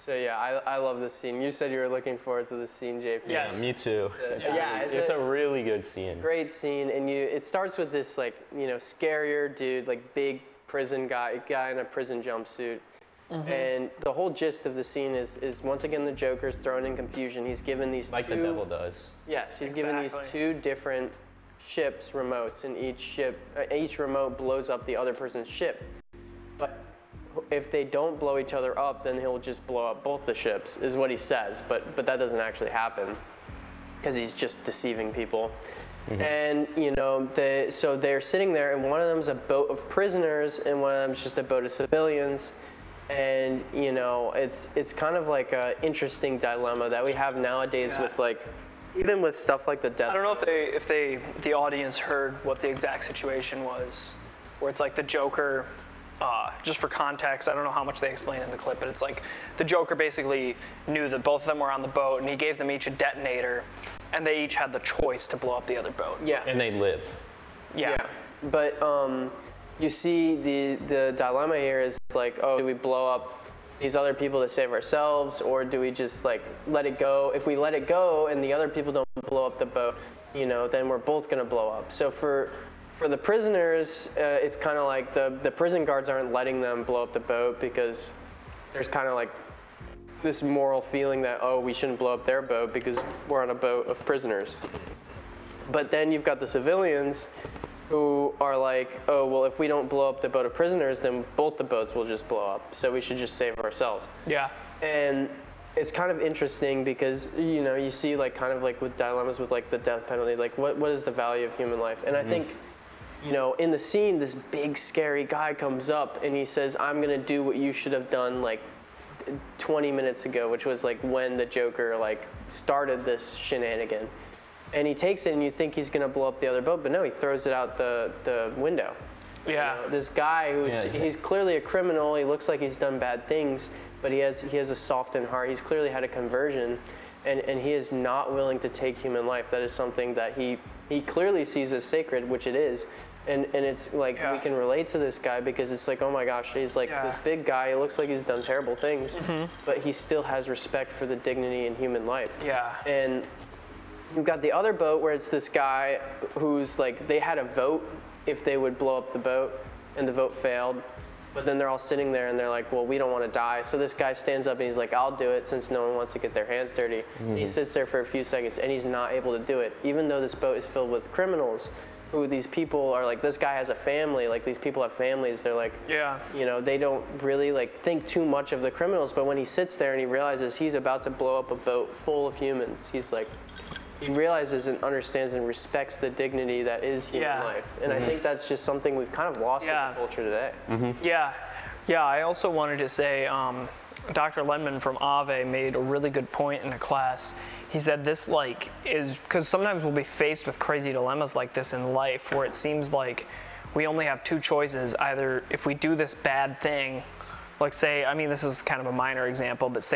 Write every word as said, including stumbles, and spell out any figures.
So yeah, I, I love this scene. You said you were looking forward to this scene, J P. Yes. Me too. It's a- It's, yeah, a, it's it's a- a really good scene. Great scene, and you. It starts with this like you know scarier dude, like big prison guy, guy in a prison jumpsuit, mm-hmm. and the whole gist of the scene is is once again the Joker's thrown in confusion. He's given these Like two, the devil does. Yes, he's given these Exactly. two different ships remotes, and each ship, uh, each remote blows up the other person's ship. But if they don't blow each other up, then he'll just blow up both the ships, is what he says. But but that doesn't actually happen, because he's just deceiving people. Mm-hmm. And you know, they, so they're sitting there, and one of them's a boat of prisoners, and one of them's just a boat of civilians. And you know, it's it's kind of like an interesting dilemma that we have nowadays Yeah. with like, even with stuff like the death. I don't know if they, if they, the audience heard what the exact situation was, where it's like the Joker, uh, just for context, I don't know how much they explain in the clip, but it's like the Joker basically knew that both of them were on the boat, and he gave them each a detonator, and they each had the choice to blow up the other boat. Yeah. And they live. Yeah. Yeah, but um, you see the the dilemma here is like, oh, do we blow up these other people to save ourselves, or do we just like let it go? If we let it go and the other people don't blow up the boat, you know, then we're both gonna blow up. So for for the prisoners, uh, it's kind of like the the prison guards aren't letting them blow up the boat because there's kind of like this moral feeling that, oh, we shouldn't blow up their boat because we're on a boat of prisoners. But then you've got the civilians who are like, oh, well, if we don't blow up the boat of prisoners, then both the boats will just blow up. So we should just save ourselves. Yeah. And it's kind of interesting because, you know, you see like kind of like with dilemmas with like the death penalty, like what, what is the value of human life? And mm-hmm. I think, you know, in the scene, this big scary guy comes up and he says, I'm gonna do what you should have done like twenty minutes ago, which was like when the Joker like started this shenanigan. And he takes it and you think he's gonna blow up the other boat, but no, he throws it out the, the window. Yeah. You know, this guy who's, Yeah, yeah. he's clearly a criminal, he looks like he's done bad things, but he has he has a softened heart, he's clearly had a conversion, and, and he is not willing to take human life. That is something that he, he clearly sees as sacred, which it is. And and it's like, Yeah. we can relate to this guy because it's like, oh my gosh, he's like Yeah. this big guy, he looks like he's done terrible things, Mm-hmm. but he still has respect for the dignity in human life. Yeah. And you've got the other boat where it's this guy who's like, they had a vote if they would blow up the boat, and the vote failed. But then they're all sitting there and they're like, well, we don't want to die. So this guy stands up and he's like, I'll do it since no one wants to get their hands dirty. Mm-hmm. And he sits there for a few seconds and he's not able to do it, even though this boat is filled with criminals who these people are like, this guy has a family, like these people have families. They're like, Yeah. you know, they don't really like think too much of the criminals. But when he sits there and he realizes he's about to blow up a boat full of humans, he's like, he realizes and understands and respects the dignity that is human Yeah. life. And I think that's just something we've kind of lost Yeah. as a culture today. Yeah, yeah. I also wanted to say, um, Doctor Ledman from Ave made a really good point in a class. He said this like is because sometimes we'll be faced with crazy dilemmas like this in life, where it seems like we only have two choices. Either if we do this bad thing, like say, I mean, this is kind of a minor example, but say